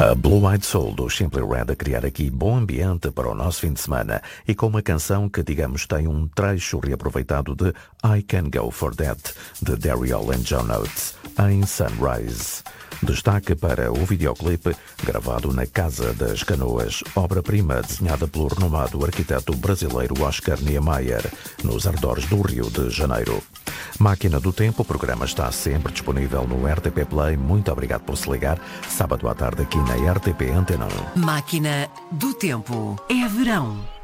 A Blue Eyed Soul do Simply Red a criar aqui bom ambiente para o nosso fim de semana e com uma canção que, digamos, tem um trecho reaproveitado de I Can Go For That, de Daryl and John Oates, em Sunrise. Destaque para o videoclipe gravado na Casa das Canoas, obra-prima desenhada pelo renomado arquiteto brasileiro Oscar Niemeyer, nos arredores do Rio de Janeiro. Máquina do Tempo, o programa está sempre disponível no RTP Play. Muito obrigado por se ligar. Sábado à tarde aqui na RTP Antena 1. Máquina do Tempo. É verão.